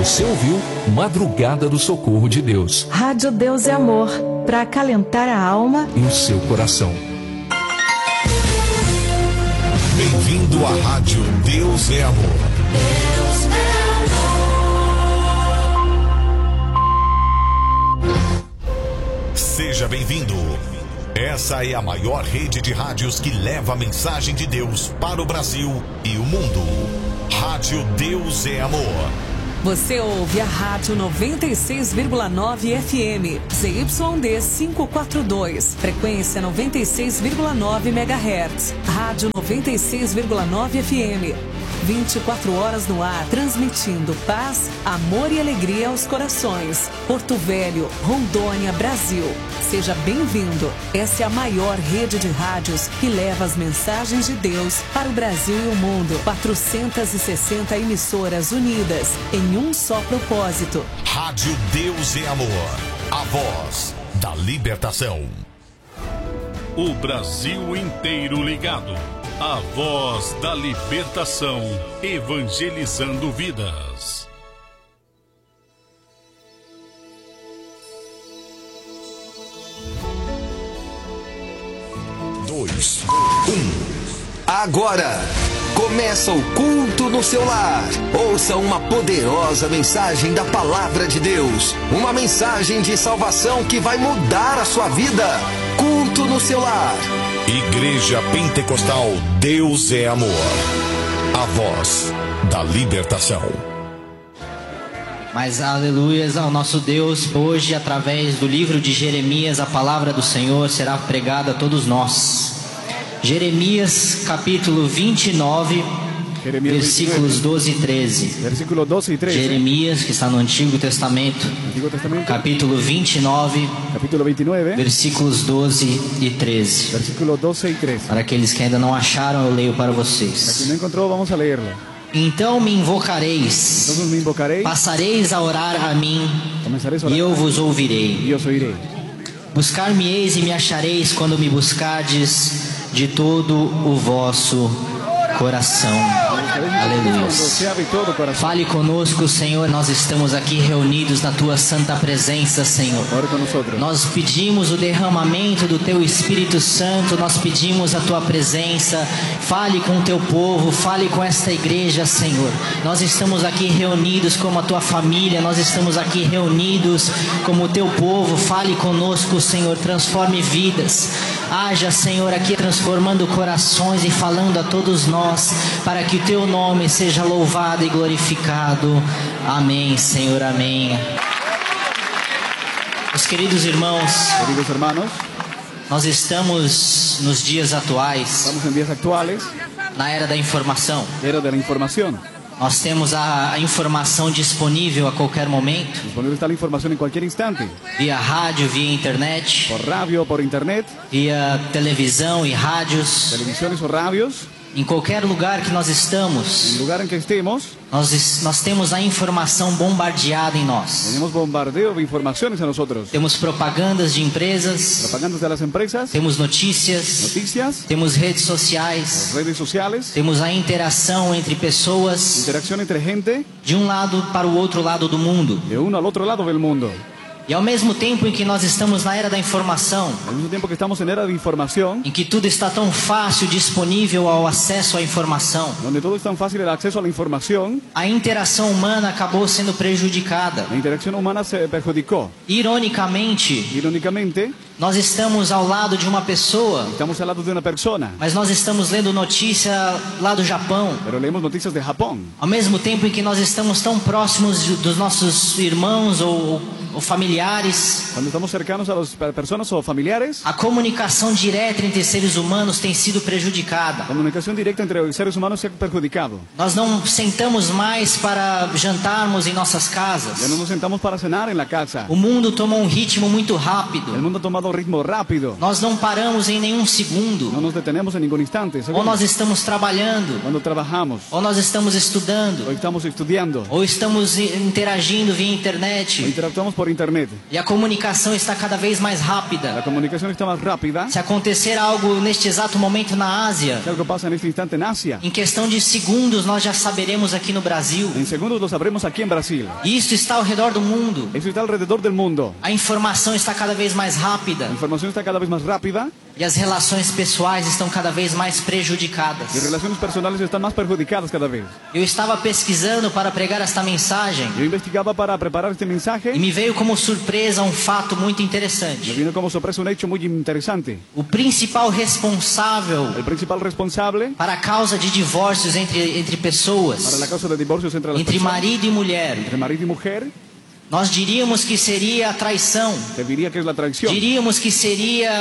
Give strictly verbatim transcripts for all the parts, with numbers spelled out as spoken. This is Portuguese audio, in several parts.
Você ouviu Madrugada do Socorro de Deus. Rádio Deus é Amor, para acalentar a alma e o seu coração. Bem-vindo à Rádio Deus é Amor. Deus é amor. Seja bem-vindo. Essa é a maior rede de rádios que leva a mensagem de Deus para o Brasil e o mundo. Rádio Deus é Amor. Você ouve a Rádio noventa e seis vírgula nove F M, Z Y D quinhentos e quarenta e dois, frequência noventa e seis vírgula nove megahertz. Rádio noventa e seis vírgula nove F M, vinte e quatro horas no ar, transmitindo paz, amor e alegria aos corações. Porto Velho, Rondônia, Brasil. Seja bem-vindo. Essa é a maior rede de rádios que leva as mensagens de Deus para o Brasil e o mundo. quatrocentas e sessenta emissoras unidas em um só propósito. Rádio Deus é Amor, a voz da libertação. O Brasil inteiro ligado. A voz da libertação, evangelizando vidas. Dois, um. Agora começa o culto no seu lar. Ouça uma poderosa mensagem da palavra de Deus. Uma mensagem de salvação que vai mudar a sua vida. Culto no seu lar. Igreja Pentecostal Deus é Amor. A voz da libertação. Mas aleluias ao nosso Deus. Hoje, através do livro de Jeremias, a palavra do Senhor será pregada a todos nós. Jeremias capítulo vinte e nove, Jeremias versículos doze e treze. Versículo doze e treze. Jeremias, que está no Antigo Testamento, Antigo Testamento. Capítulo vinte e nove, capítulo vinte e nove, versículos doze e treze. Versículo doze e treze. Para aqueles que ainda não acharam, eu leio para vocês. Para quem não encontrou, vamos a lerlo. Então me invocareis, então me invocareis, passareis a orar a mim, a orar, e eu vos ouvirei. E eu ouvirei. Buscar-me-eis e me achareis quando me buscardes de todo o vosso coração. Aleluia. Fale conosco, Senhor. Nós estamos aqui reunidos na tua santa presença, Senhor. Nós pedimos o derramamento do teu Espírito Santo. Nós pedimos a tua presença. Fale com o teu povo, fale com esta igreja, Senhor. Nós estamos aqui reunidos como a tua família. Nós estamos aqui reunidos como o teu povo. Fale conosco, Senhor. Transforme vidas. Haja, Senhor, aqui transformando corações e falando a todos nós, para que o teu nome seja louvado e glorificado. Amém, Senhor, amém. Meus queridos irmãos, queridos hermanos, nós estamos nos dias atuais, estamos em dias atuais, na era da informação. Era da informação. Nós temos a, a informação disponível a qualquer momento. Disponível está a informação em qualquer instante. Via rádio, via internet. Por rádio, por internet. Via televisão e rádios. Televisões ou rádios. Em qualquer lugar que nós estamos, em lugar em que estemos, nós, nós temos a informação bombardeada em nós. Temos bombardeio de informações a nós. Temos propagandas de empresas, propagandas das empresas. Temos notícias, notícias. Temos redes sociais, redes sociais. Temos a interação entre pessoas, interação entre gente, de um lado para o outro lado do mundo. De um ao outro lado do mundo. E ao mesmo tempo em que nós estamos na era da informação, ao mesmo tempo que estamos na era de informação, em que tudo está tão fácil, disponível ao acesso à informação, onde tudo é tão fácil o acesso à informação, a interação humana acabou sendo prejudicada. A interação humana se perjudicou. Ironicamente, ironicamente, nós estamos ao lado de uma pessoa, estamos ao lado de uma pessoa, mas nós estamos lendo notícia lá do Japão. Pero lemos notícias de Japão. Ao mesmo tempo em que nós estamos tão próximos dos nossos irmãos ou ou familiares, quando estamos cercanos a las pessoas ou familiares, a comunicação direta entre seres humanos tem sido prejudicada. A comunicação direta entre os seres humanos se é perjudicado. Nós não sentamos mais para jantarmos em nossas casas. Já não nos sentamos para cenar em la casa. O mundo tomou um ritmo muito rápido. O mundo ha tomado um ritmo rápido. Nós não paramos em nenhum segundo. Não nos detenemos em nenhum instante. Ou nós estamos trabalhando. Quando trabalhamos. Ou nós estamos estudando. Ou estamos estudando. Ou estamos interagindo via internet. Ou interactuamos por internet. E a comunicação está cada vez mais rápida. La comunicación está más rápida. Se acontecer algo neste exato momento na Ásia, Si algo pasa en este instante en Asia, em questão de segundos nós já saberemos aqui no Brasil. en segundos lo sabremos aquí en Brasil. E isso está ao redor do mundo. Eso está alrededor del mundo. A informação está cada vez mais rápida. La información está cada vez más rápida E as relações pessoais estão cada vez mais y prejudicadas. relaciones personales están más perjudicadas cada vez. Eu estava pesquisando para pregar esta mensagem Yo investigaba para preparar este e mensaje me veio como surpresa um fato muito y interessante. vino como sorpresa un hecho muy interesante. O principal responsável El principal responsable para a causa de divórcios entre, entre para pessoas, la causa de divorcios entre las entre personas, marido e mulher, entre marido y mujer, nós diríamos que seria a traição. te diría que es la traición. Diríamos que seria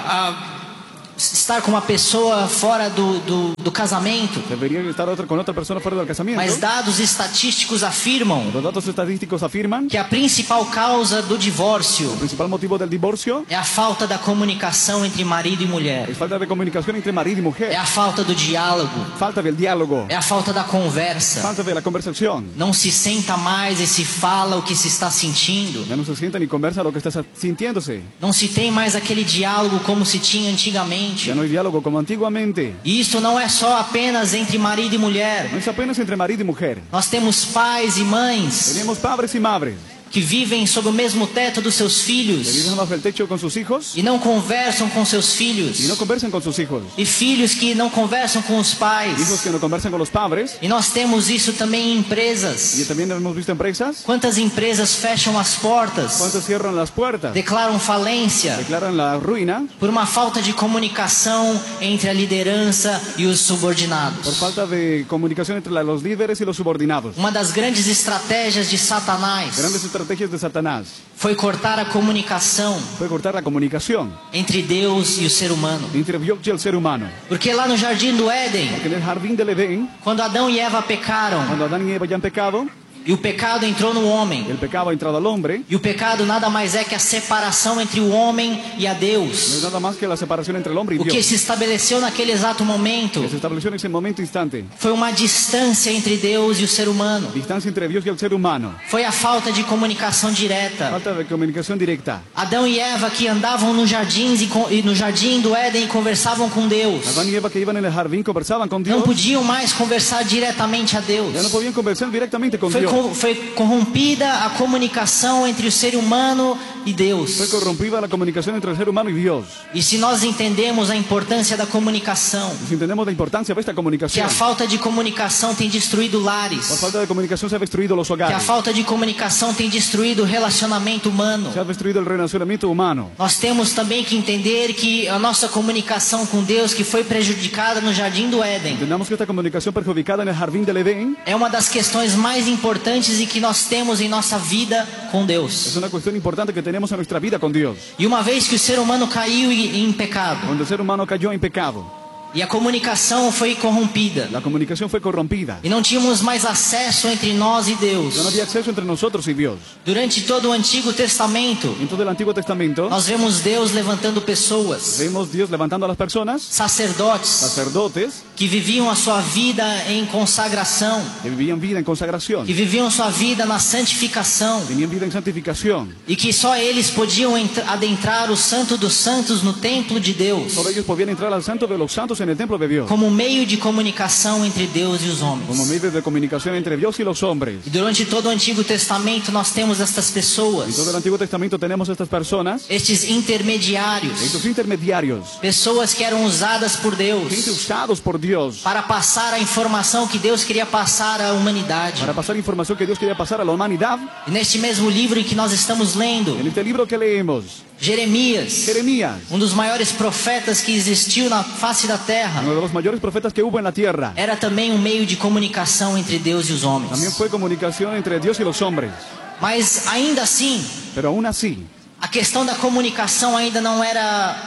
a estar com uma pessoa fora do, do, do casamento. Debería estar otra, con otra persona fuera del casamiento. Mas dados estatísticos afirmam Los datos estadísticos afirman que a principal causa do divórcio el principal motivo del divorcio é a falta da comunicação entre marido e mulher. es falta de comunicación entre marido y É mujer, a falta do diálogo. falta del diálogo, É a falta da conversa. falta de la conversación. Não se senta mais e se fala o que se está sentindo. Ya no se sienta ni conversa lo que estás sintiéndose. Não se tem mais aquele diálogo como se tinha antigamente. Ya no hay diálogo como antiguamente. E isso não é só apenas entre marido e mulher. No es apenas entre marido y mujer. Nós temos pais e mães Tenemos padres y madres que vivem sob o mesmo teto dos seus que filhos viven bajo el techo con sus hijos e não conversam com seus filhos. y no conversan con sus hijos. E filhos que não conversam com os Hijos pais. que no conversan con los padres. E nós temos isso também em Y empresas. también hemos visto empresas. Quantas empresas fecham as portas, ¿Cuántos cierran las puertas? declaram falência Declaran la ruina por uma falta de comunicação entre a liderança e os por subordinados. falta de comunicación entre la- los líderes y los subordinados. Uma das grandes estratégias de Satanás Grandes estrategias de Satanás foi cortar a comunicação fue cortar la comunicación entre Deus e o ser humano. entre Dios y el ser humano. Porque lá no Jardim do Éden, Porque en el jardín del Edén, quando Adão e Eva pecaram, cuando Adán y Eva ya han pecado, e o pecado entrou no homem, el pecado ha entrado al hombre. e o pecado nada mais é que a separação entre o homem e a No es Deus. nada más que la separación entre el hombre y O que Dios. se estabeleceu naquele exato momento Que se estableció en ese momento instante. foi uma distância entre Deus e o ser humano. Distancia entre Dios y el ser humano. Foi a falta de comunicação direta. Falta de comunicación directa. Adão e Eva que andavam no jardim e, con- e no jardim do Éden e conversavam com Deus, Adán y Eva que iban en el jardín conversaban con não Dios. podiam mais conversar diretamente a Deus. Ya no podían conversar directamente con Foi, Dios. co- foi corrompida a comunicação entre o ser humano e Fue Deus. corrompida la comunicación entre el ser humano y Dios. E se nós entendemos a importância da comunicação, Si entendemos la importancia de esta que comunicación, a falta de comunicação tem destruído por lares, falta de comunicación se ha destruido los que a hogares. falta de comunicação tem destruído o relacionamento humano, Se ha destruido el relacionamiento humano. nós temos também que entender que a nossa comunicação com Deus, que foi prejudicada no Jardim do Éden, Entendamos que esta comunicación perjudicada en el jardín del Edén é uma das questões mais importantes e que nós temos em nossa vida com es Deus. una cuestión importante que tenemos en nuestra vida con Dios. E uma vez que o ser humano caiu em pecado Cuando el ser humano cayó en pecado, e a comunicação foi corrompida la comunicación fue corrompida. e não tínhamos mais acesso entre nós e Deus, Ya no había acceso entre nosotros y Dios. durante todo o Antigo Testamento, En todo el Antiguo Testamento nós vemos Deus levantando pessoas, vemos Dios levantando a las personas, sacerdotes, sacerdotes, que viviam a sua vida em consagração, que vivían vida en consagración, que viviam sua vida na santificação, tenían vida en santificación. e que só eles podiam entra- adentrar o Santo dos Santos no templo de Deus, Solo ellos podían entrar al santo de los santos en el templo de Dios, como meio de comunicação entre Deus e os como homens. medio de comunicación entre Dios y los hombres. E durante todo o Antigo Testamento nós temos estas En todo el pessoas, Antiguo Testamento tenemos estas personas, estes intermediários, estos intermediarios, pessoas que eram usadas por gente Deus usados por Dios para passar a informação que Deus queria passar à humanidade. para pasar información que Dios quería pasar a la humanidad. E neste mesmo livro em que nós estamos lendo, En este libro que leemos, Jeremias, Jeremías, um dos maiores profetas que existiu na face da terra, uno de los mayores profetas que hubo en la tierra, era também um meio de comunicação entre Deus e os también homens. fue comunicación entre Dios y los hombres. Mas ainda assim, Pero aún así, a questão da comunicação ainda não era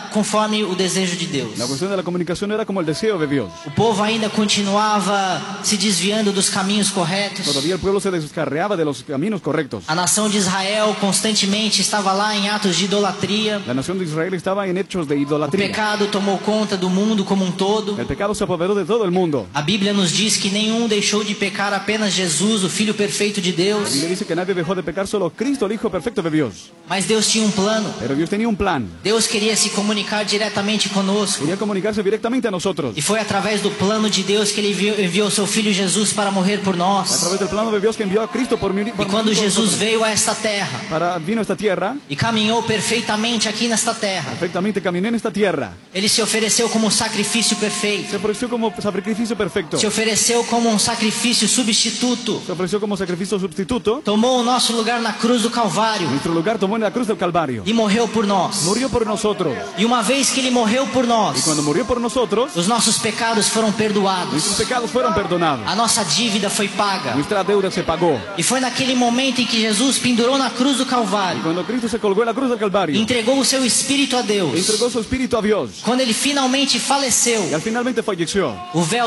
conforme o desejo de Deus. La cuestión de la comunicación era como el deseo de Dios. O povo ainda continuava se desviando dos caminhos corretos. Todavía el pueblo se descarreaba de los caminos correctos. A nação de Israel constantemente estava lá em atos de idolatria. La nación de Israel estaba en hechos de O idolatría. pecado tomou conta do mundo como um todo. El pecado se apoderó de todo el mundo. A Bíblia nos diz que nenhum deixou de pecar, apenas Jesus, o Filho perfeito de Y Deus. le dice que nadie dejó de pecar, solo Cristo, el Hijo perfecto de Dios. Mas Deus tinha um plano. Pero Dios tenía un plan. Deus queria se comunicar diretamente conosco. Quería comunicarse directamente a nosotros. E foi através do plano de Deus que Ele enviou, enviou seu Filho Jesus para morrer por A nós. través del plano de Dios que envió a Cristo por mí. E quando Jesus veio a esta terra Para, vino a esta tierra, e caminhou perfeitamente aqui nesta terra, perfectamente caminé en esta tierra. Ele se ofereceu como um sacrifício perfeito. Se ofreció como sacrificio perfecto. Se ofereceu como um sacrifício substituto. Se ofreció como sacrificio sustituto. Tomou o nosso lugar na cruz do Calvário Nuestro lugar tomó en la cruz del Calvario. e morreu por nós. Murió por nosotros. E uma vez que Ele morreu por Y nós, cuando murió por nosotros, os nossos pecados foram perdoados. nuestros pecados fueron perdonados. A nossa dívida foi paga. Nuestra deuda se pagó. E foi naquele momento em que Jesus pendurou na cruz do Y Calvário, cuando Cristo se colgó en la cruz del Calvario, entregou o seu Espírito a Deus. entregó su espíritu a Dios. Quando Ele finalmente Y faleceu, al finalmente falleció. o véu